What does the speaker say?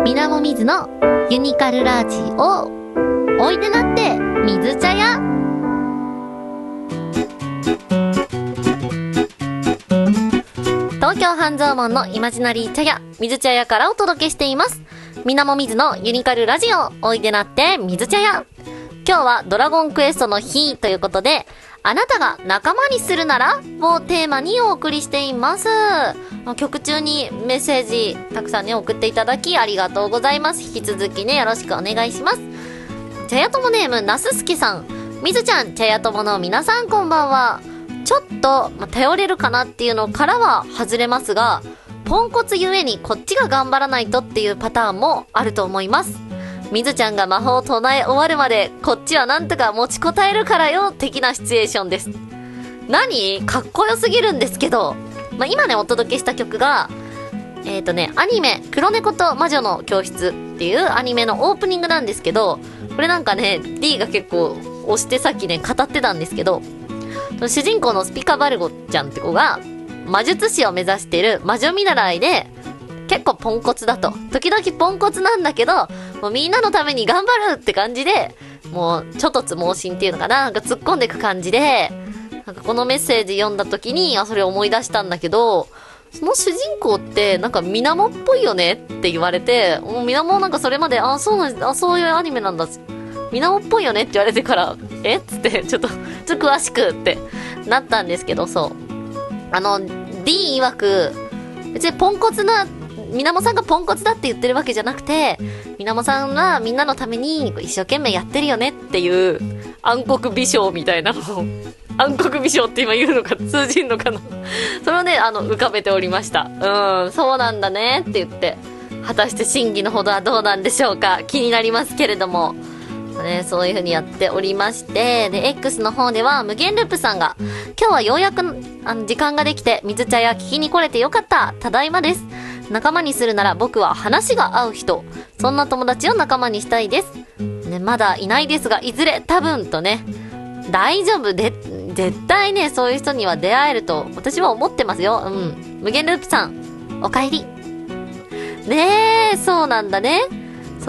みなもみずのユニカルラジオ。おいでなって水茶屋。東京半蔵門のイマジナリー茶屋、水茶屋からお届けしています。みなもみずのユニカルラジオ。おいでなって水茶屋。今日はドラゴンクエストの日ということで、あなたが仲間にするならをテーマにお送りしています。曲中にメッセージたくさんね送っていただきありがとうございます。引き続きねよろしくお願いします。茶屋友ネームなすすきさん、みずちゃん、茶屋友の皆さんこんばんは。ちょっと、頼れるかなっていうのからは外れますが、ポンコツゆえにこっちが頑張らないとっていうパターンもあると思います。みずちゃんが魔法を唱え終わるまでこっちはなんとか持ちこたえるからよ的なシチュエーションです。何かっこよすぎるんですけど、今ねお届けした曲がアニメ黒猫と魔女の教室っていうアニメのオープニングなんですけど、これなんかね D が結構押してさっきね語ってたんですけど、主人公のスピカバルゴちゃんって子が魔術師を目指している魔女見習いで、結構ポンコツだと。時々ポンコツなんだけど、もうみんなのために頑張るって感じで、もうちょっとつ盲信っていうのかな、なんか突っ込んでいく感じで、なんかこのメッセージ読んだ時にそれを思い出したんだけど、その主人公ってなんかみなもっぽいよねって言われて、もうみなもなんかそれまでそうなんです、そういうアニメなんだ、みなもっぽいよねって言われてから、っつってちょっと詳しくってなったんですけど、そうD 曰く別にポンコツなみなもさんがポンコツだって言ってるわけじゃなくて、みなもさんはみんなのために一生懸命やってるよねっていう暗黒美少みたいなのを暗黒美少って今言うのか通じんのかなそれをね浮かべておりました。そうなんだねって言って、果たして真偽のほどはどうなんでしょうか、気になりますけれどもね、そういう風にやっておりまして、で X の方では無限ループさんが、今日はようやく時間ができて水茶や聞きに来れてよかった、ただいまです。仲間にするなら僕は話が合う人、そんな友達を仲間にしたいです、ね、まだいないですがいずれ多分とね、大丈夫で絶対ねそういう人には出会えると私は思ってますよ。無限ループさんおかえりね。そうなんだね。